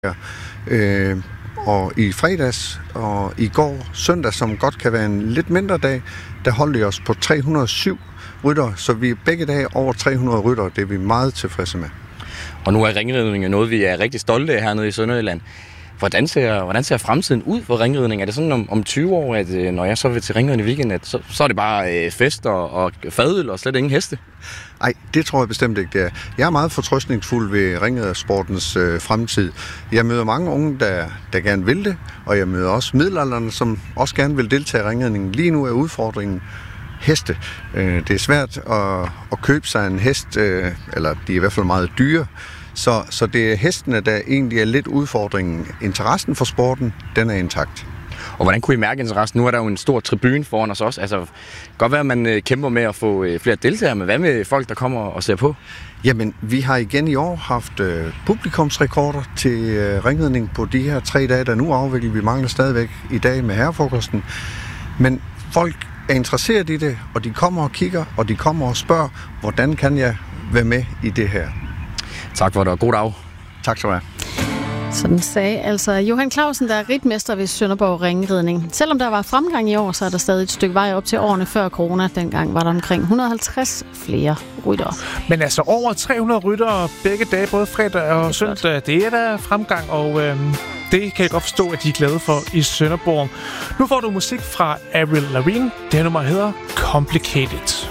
Og i fredags og i går søndag, som godt kan være en lidt mindre dag, der holdt vi os på 307 ryttere, så vi er begge dage over 300 ryttere. Det er vi meget tilfredse med. Og nu er ringridning noget, vi er rigtig stolte af hernede i Sønderjylland. Hvordan ser fremtiden ud for ringridning? Er det sådan om 20 år, at når jeg så vil til ringridning i weekenden, så er det bare fest og fadøl og slet ingen heste? Nej, det tror jeg bestemt ikke, det er. Jeg er meget fortrøstningsfuld ved ringridersportens fremtid. Jeg møder mange unge, der gerne vil det, og jeg møder også middelaldrende, som også gerne vil deltage i ringridningen. Lige nu er udfordringen heste. Det er svært at købe sig en hest, eller de er i hvert fald meget dyre. Så det er hestene, der egentlig er lidt udfordringen. Interessen for sporten, den er intakt. Og hvordan kunne I mærke interessen? Nu er der jo en stor tribune foran os også. Altså, godt være, at man kæmper med at få flere deltagere, men hvad med folk, der kommer og ser på? Jamen, vi har igen i år haft publikumsrekorder til ringridning på de her 3 dage, der nu afvikler. Vi mangler stadigvæk i dag med herrefrokosten. Men folk er interesseret i det, og de kommer og kigger, og de kommer og spørger, hvordan kan jeg være med i det her? Tak for det, og god dag. Tak skal du have. Sådan sagde altså Johan Clausen, der er ritmester ved Sønderborg Ringridning. Selvom der var fremgang i år, så er der stadig et stykke vej op til årene før corona. Dengang var der omkring 150 flere ryttere. Men altså over 300 ryttere begge dage, både fredag og søndag, det er der fremgang, og det kan jeg godt forstå, at de er glade for i Sønderborg. Nu får du musik fra Avril Lavigne. Det her nummer hedder Complicated.